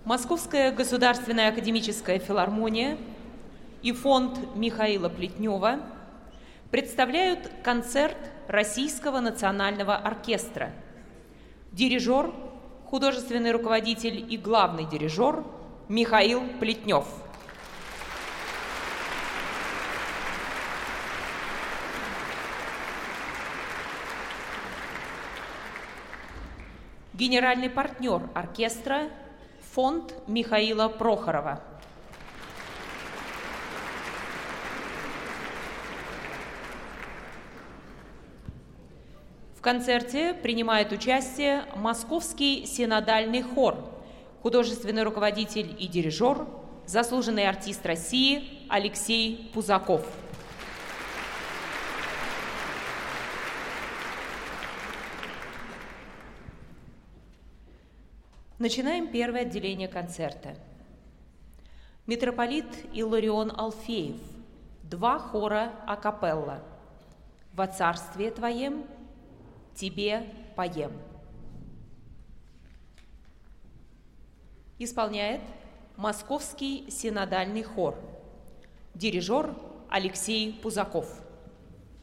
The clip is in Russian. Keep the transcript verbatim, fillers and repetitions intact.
Московская государственная академическая филармония и фонд Михаила Плетнева представляют концерт Российского национального оркестра. Дирижер, художественный руководитель и главный дирижер Михаил Плетнев. Генеральный партнер оркестра – фонд Михаила Прохорова. В концерте принимает участие Московский синодальный хор, художественный руководитель и дирижер, заслуженный артист России Алексей Пузаков. Начинаем первое отделение концерта. Митрополит Илларион Алфеев. Два хора акапелла. «Во царстве Твоем Тебе поем». Исполняет Московский синодальный хор. Дирижер Алексей Пузаков.